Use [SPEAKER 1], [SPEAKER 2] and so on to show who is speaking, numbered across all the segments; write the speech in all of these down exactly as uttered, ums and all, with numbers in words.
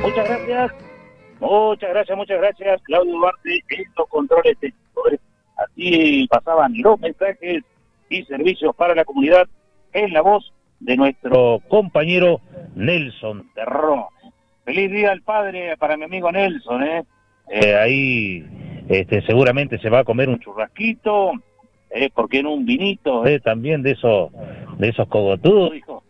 [SPEAKER 1] Muchas gracias, muchas gracias, muchas gracias, Claudio Duarte, en los controles técnicos. Así pasaban los mensajes y servicios para la comunidad en la voz de nuestro compañero Nelson Terrón. Feliz Día al Padre para mi amigo Nelson, ¿eh? eh ahí este, seguramente se va a comer un churrasquito, eh, porque en un vinito, eh, también de esos, de esos cogotudos, dijo.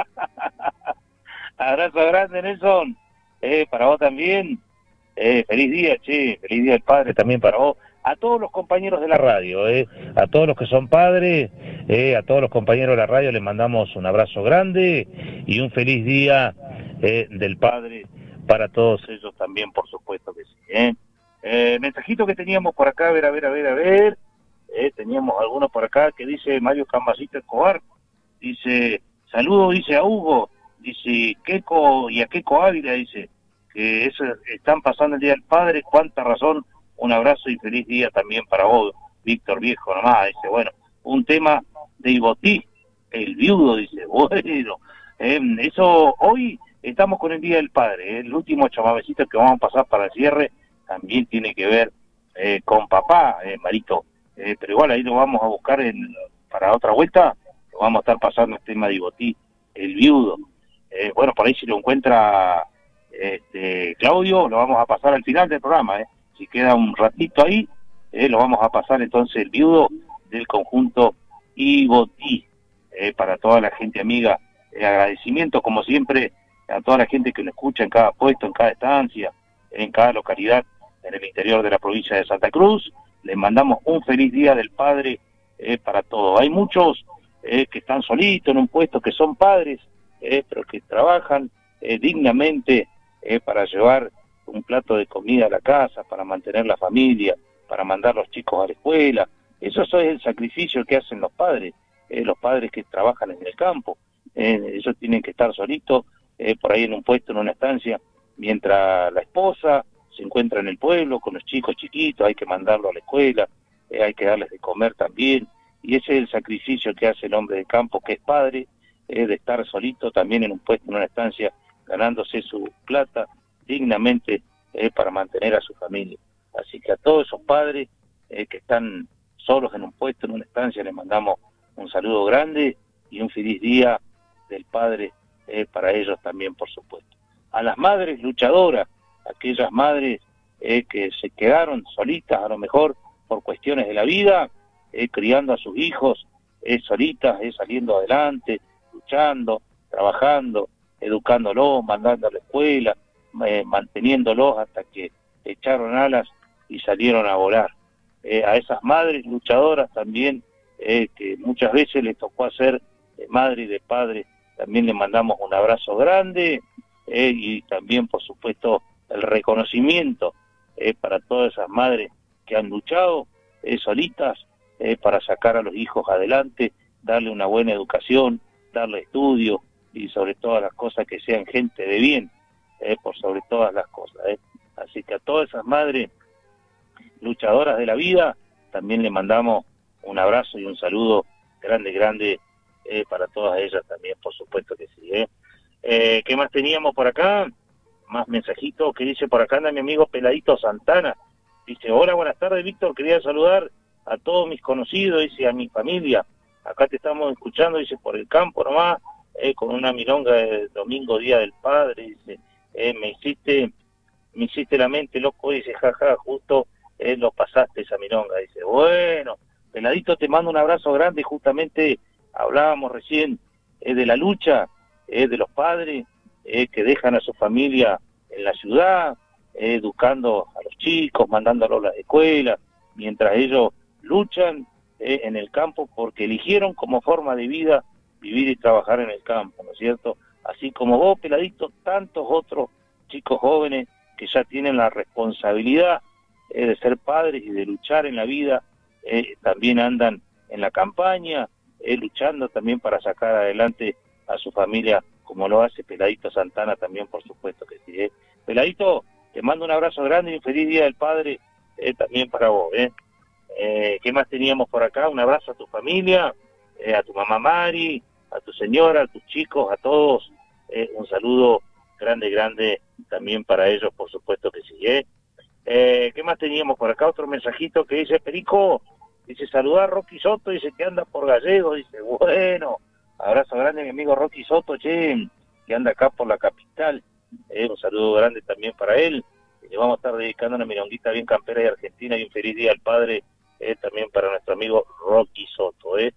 [SPEAKER 1] Abrazo grande, Nelson, eh, para vos también. Eh, feliz día, che, feliz Día del Padre también para vos. A todos los compañeros de la radio, eh, a todos los que son padres, eh, a todos los compañeros de la radio les mandamos un abrazo grande y un feliz día eh, del Padre para todos ellos también, por supuesto que sí. Eh. Eh, mensajito que teníamos por acá, a ver, a ver, a ver, a ver, eh, teníamos algunos por acá que dice Mario Cambacito Escobar, dice, saludo, dice a Hugo, dice, Keco y a Keco Ávila, dice, que eso están pasando el Día del Padre, cuánta razón. Un abrazo y feliz día también para vos, Víctor Viejo nomás. Dice, bueno, un tema de Ibotí, el viudo, dice, bueno, eh, eso, hoy estamos con el Día del Padre, eh, el último chamamecito que vamos a pasar para el cierre también tiene que ver eh, con papá, eh, Marito, eh, pero igual ahí lo vamos a buscar en, para otra vuelta, lo vamos a estar pasando el tema de Ibotí, el viudo. Eh, bueno, por ahí si lo encuentra este, Claudio, lo vamos a pasar al final del programa, eh. Si queda un ratito ahí, eh, lo vamos a pasar entonces el viudo del conjunto Ibotí, eh, para toda la gente amiga. Eh, agradecimiento, como siempre, a toda la gente que lo escucha en cada puesto, en cada estancia, en cada localidad, en el interior de la provincia de Santa Cruz. Les mandamos un feliz Día del Padre eh, para todos. Hay muchos eh, que están solitos en un puesto, que son padres, eh, pero que trabajan eh, dignamente eh, para llevar un plato de comida a la casa, para mantener la familia, para mandar a los chicos a la escuela. Eso, eso es el sacrificio que hacen los padres, eh, los padres que trabajan en el campo. Eh, ellos tienen que estar solitos, eh, por ahí en un puesto, en una estancia, mientras la esposa se encuentra en el pueblo con los chicos chiquitos, hay que mandarlo a la escuela, eh, hay que darles de comer también. Y ese es el sacrificio que hace el hombre de campo, que es padre, eh, de estar solito también en un puesto, en una estancia, ganándose su plata, dignamente eh, para mantener a su familia. Así que a todos esos padres eh, que están solos en un puesto, en una estancia, les mandamos un saludo grande y un feliz día del Padre eh, para ellos también, por supuesto. A las madres luchadoras, aquellas madres eh, que se quedaron solitas, a lo mejor por cuestiones de la vida, eh, criando a sus hijos eh, solitas, eh, saliendo adelante, luchando, trabajando, educándolos, mandando a la escuela, Eh, manteniéndolos hasta que echaron alas y salieron a volar. Eh, a esas madres luchadoras también, eh, que muchas veces les tocó hacer de madre y de padre, también les mandamos un abrazo grande eh, y también, por supuesto, el reconocimiento eh, para todas esas madres que han luchado eh, solitas eh, para sacar a los hijos adelante, darle una buena educación, darle estudio y sobre todas las cosas que sean gente de bien. Eh, por sobre todas las cosas. Eh. Así que a todas esas madres luchadoras de la vida, también le mandamos un abrazo y un saludo grande, grande eh, para todas ellas también, por supuesto que sí. Eh. Eh, ¿Qué más teníamos por acá? Más mensajitos que dice por acá, anda mi amigo Peladito Santana. Dice, hola, buenas tardes, Víctor, quería saludar a todos mis conocidos, dice, a mi familia. Acá te estamos escuchando, dice, por el campo nomás, eh, con una milonga de domingo, Día del Padre, dice, Eh, me hiciste me hiciste la mente, loco, dice, jaja, justo eh, lo pasaste esa milonga, dice, bueno, Peladito, te mando un abrazo grande, justamente hablábamos recién eh, de la lucha eh, de los padres eh, que dejan a su familia en la ciudad, eh, educando a los chicos, mandándolos a la escuela, mientras ellos luchan eh, en el campo porque eligieron como forma de vida vivir y trabajar en el campo, ¿no es cierto? Así como vos, Peladito, tantos otros chicos jóvenes que ya tienen la responsabilidad eh, de ser padres y de luchar en la vida, eh, también andan en la campaña, eh, luchando también para sacar adelante a su familia, como lo hace Peladito Santana también, por supuesto que sí. Eh. Peladito, te mando un abrazo grande y un feliz Día del Padre eh, también para vos. Eh. Eh, ¿Qué más teníamos por acá? Un abrazo a tu familia, eh, a tu mamá Mari, a tu señora, a tus chicos, a todos, eh, un saludo grande, grande también para ellos, por supuesto que sí, ¿eh? Eh, ¿Qué más teníamos por acá? Otro mensajito que dice, Perico, dice, saludar a Rocky Soto, dice que anda por Gallego, dice, bueno, abrazo grande a mi amigo Rocky Soto, che, que anda acá por la capital, eh, un saludo grande también para él, y le vamos a estar dedicando una milonguita bien campera de Argentina y un feliz día al padre, eh, también para nuestro amigo Rocky Soto, eh.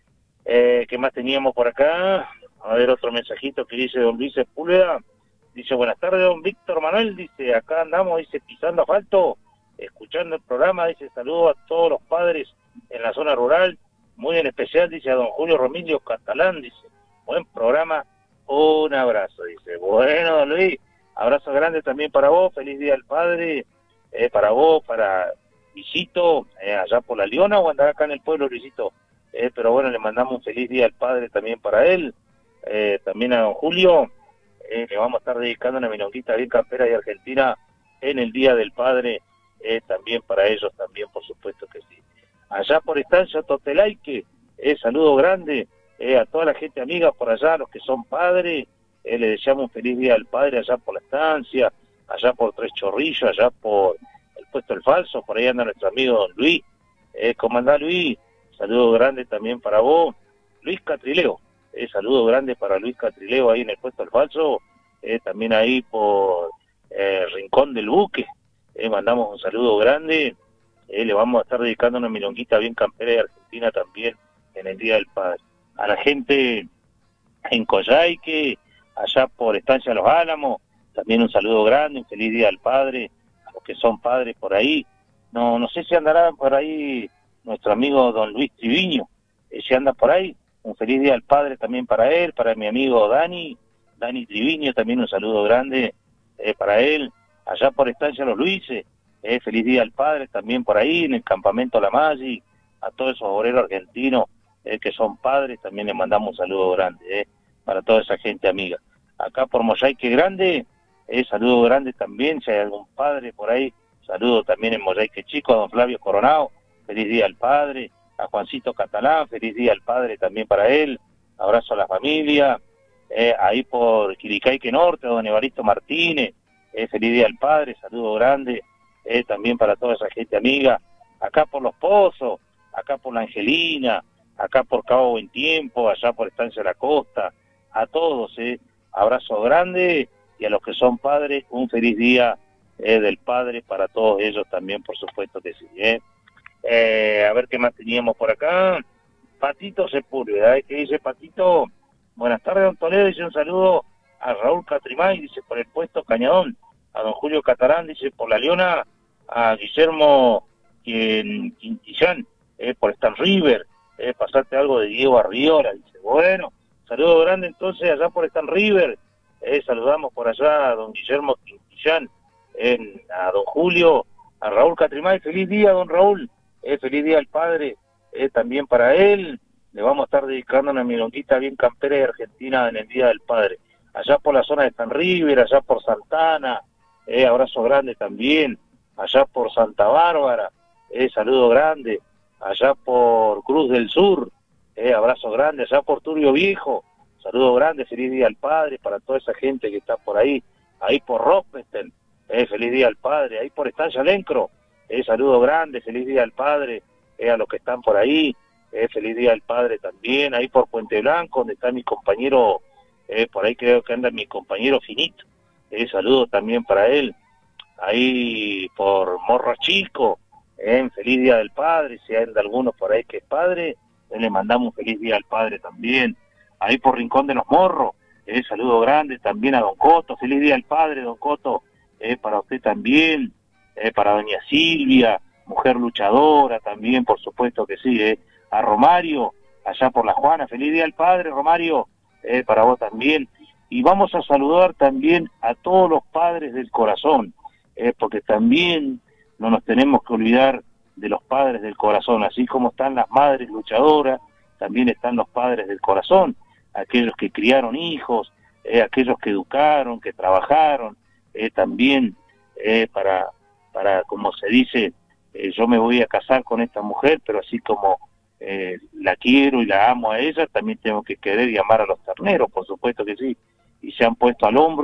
[SPEAKER 1] Eh, ¿Qué más teníamos por acá? A ver, otro mensajito que dice don Luis Sepúlveda. Dice, buenas tardes, don Víctor Manuel. Dice, acá andamos, dice, pisando asfalto, escuchando el programa. Dice, saludo a todos los padres en la zona rural. Muy en especial, dice, a don Julio Romilio Catalán. Dice, buen programa. Un abrazo. Dice, bueno, don Luis, abrazo grande también para vos. Feliz día al padre. Eh, para vos, para Luisito, eh, allá por La Leona, o andar acá en el pueblo, Luisito. Eh, pero bueno, le mandamos un feliz día al padre también para él, eh, también a don Julio, eh, le vamos a estar dedicando una milonguita bien campera de Argentina en el Día del Padre, eh, también para ellos, también por supuesto que sí. Allá por Estancia Totelaique, eh, saludo grande eh, a toda la gente amiga por allá, los que son padres, eh, le deseamos un feliz día al padre allá por la estancia, allá por Tres Chorrillos, allá por el Puesto El Falso, por ahí anda nuestro amigo don Luis, eh, ¿cómo anda Luis? Saludo grande también para vos, Luis Catrileo, eh, saludo grande para Luis Catrileo ahí en el Puesto del Falso, eh, también ahí por eh, Rincón del Buque, eh, mandamos un saludo grande, eh, le vamos a estar dedicando una milonguita bien campera de Argentina también en el Día del Padre. A la gente en Coyhaique, allá por Estancia Los Álamos, también un saludo grande, un feliz Día del Padre, a los que son padres por ahí, no, no sé si andarán por ahí nuestro amigo don Luis Triviño, eh, si anda por ahí, un feliz día al padre también para él, para mi amigo Dani, Dani Triviño, también un saludo grande eh, para él, allá por Estancia Los Luises, eh, feliz día al padre también por ahí, en el campamento La Maggi, a todos esos obreros argentinos eh, que son padres, también les mandamos un saludo grande, eh, para toda esa gente amiga. Acá por Moyhaique Grande, eh, saludo grande también, si hay algún padre por ahí, saludo también en Moyhaique Chico, a don Flavio Coronado, feliz día al padre, a Juancito Catalán, feliz día al padre también para él, abrazo a la familia, eh, ahí por Quiricaique Norte, don Evaristo Martínez, eh, feliz día al padre, saludo grande, eh, también para toda esa gente amiga, acá por Los Pozos, acá por La Angelina, acá por Cabo Buen Tiempo, allá por Estancia de la Costa, a todos, eh, abrazo grande, y a los que son padres, un feliz día eh, del padre para todos ellos también, por supuesto que sí, eh. Eh, a ver qué más teníamos por acá. Patito Sepúlveda, ¿eh? ¿Qué dice Patito? Buenas tardes, don Toledo, dice un saludo a Raúl Catrimay, dice por el puesto Cañadón, a don Julio Catarán, dice por La Leona, a Guillermo Quintillán, eh, por Stan River, eh, pasarte algo de Diego Arriola, dice, bueno, saludo grande entonces allá por Stan River, eh, saludamos por allá a don Guillermo Quintillán, eh, a don Julio, a Raúl Catrimay, feliz día don Raúl, eh, feliz día al padre, eh, también para él, le vamos a estar dedicando una milonguita bien campera de Argentina en el Día del Padre, allá por la zona de San River, allá por Santana, eh, abrazo grande también, allá por Santa Bárbara, eh, saludo grande, allá por Cruz del Sur, eh, abrazo grande, allá por Turbio Viejo, saludo grande, feliz día al padre para toda esa gente que está por ahí, ahí por Rospestel, eh, feliz día al padre, ahí por Estancia Lencro, eh, saludo grande, feliz día al padre, eh, a los que están por ahí, eh, feliz día al padre también, ahí por Puente Blanco, donde está mi compañero, eh, por ahí creo que anda mi compañero Finito, eh, saludo también para él, ahí por Morro Chico, eh, feliz día del padre, si anda alguno por ahí que es padre, eh, le mandamos un feliz día al padre también, ahí por Rincón de los Morros, eh, saludo grande también a don Coto, feliz día al padre, don Coto, eh, para usted también, eh, para doña Silvia, mujer luchadora también, por supuesto que sí, eh, a Romario, allá por La Juana, feliz día al padre, Romario, eh, para vos también, y vamos a saludar también a todos los padres del corazón, eh, porque también no nos tenemos que olvidar de los padres del corazón, así como están las madres luchadoras, también están los padres del corazón, aquellos que criaron hijos, eh, aquellos que educaron, que trabajaron, eh, también eh, para, para, como se dice, eh, yo me voy a casar con esta mujer, pero así como eh, la quiero y la amo a ella, también tengo que querer y amar a los terneros, por supuesto que sí, y se han puesto al hombro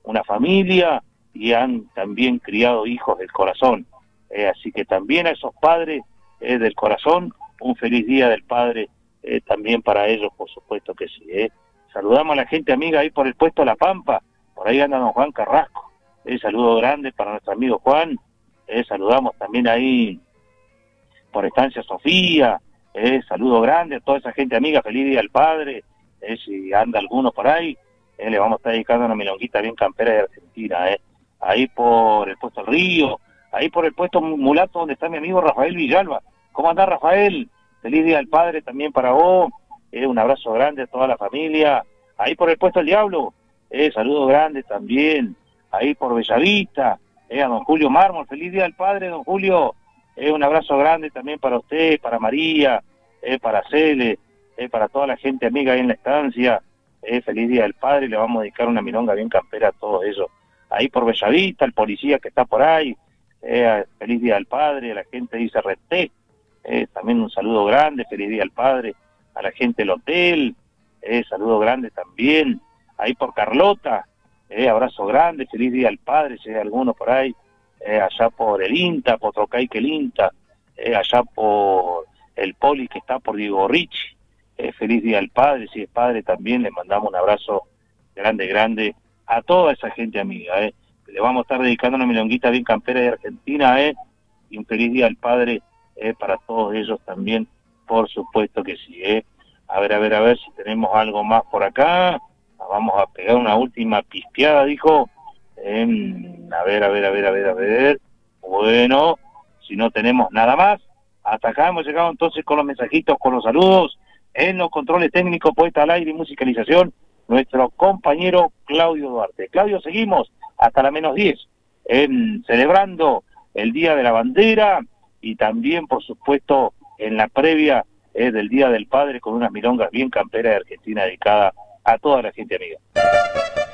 [SPEAKER 1] una familia y han también criado hijos del corazón. Eh, así que también a esos padres eh, del corazón, un feliz día del padre eh, también para ellos, por supuesto que sí. Eh. Saludamos a la gente amiga ahí por el puesto La Pampa, por ahí anda don Juan Carrasco. Eh, saludo grande para nuestro amigo Juan. Eh, saludamos también ahí por Estancia Sofía. Eh, saludo grande a toda esa gente amiga, feliz día al padre. Eh, si anda alguno por ahí, eh, le vamos a estar dedicando una milonguita bien campera de Argentina. Eh. Ahí por el puesto El Río, ahí por el puesto Mulato, donde está mi amigo Rafael Villalba. ¿Cómo anda, Rafael? Feliz día al padre también para vos. Eh, un abrazo grande a toda la familia. Ahí por el puesto El Diablo, eh, saludo grande también. Ahí por Bellavista, eh, a don Julio Mármol, feliz día al padre, don Julio. Eh, un abrazo grande también para usted, para María, eh, para Cele, eh, para toda la gente amiga ahí en la estancia. Eh, feliz día del padre, le vamos a dedicar una milonga bien campera a todos ellos. Ahí por Bellavista, el policía que está por ahí, eh, feliz día del padre, a la gente dice Reté, eh, también un saludo grande, feliz día al padre, a la gente del hotel, eh, saludo grande también, ahí por Carlota, eh, abrazo grande, feliz día al padre, si hay alguno por ahí, eh, allá por el INTA, por Trocaique el INTA, eh, allá por el Poli que está por Diego Ricci, eh, feliz día al padre, si es padre también, le mandamos un abrazo grande, grande, a toda esa gente amiga, eh. Le vamos a estar dedicando una milonguita bien campera de Argentina, eh. Y un feliz día al padre, eh, para todos ellos también, por supuesto que sí, eh. A ver, a ver, a ver si tenemos algo más por acá. Vamos a pegar una última pispeada, dijo. Eh, a ver, a ver, a ver, a ver, a ver. Bueno, si no tenemos nada más, hasta acá hemos llegado entonces con los mensajitos, con los saludos. En los controles técnicos, puesta al aire y musicalización, nuestro compañero Claudio Duarte. Claudio, seguimos hasta la menos diez, en, celebrando el Día de la Bandera y también, por supuesto, en la previa eh, del Día del Padre con unas milongas bien camperas de Argentina dedicadas a toda la gente amiga.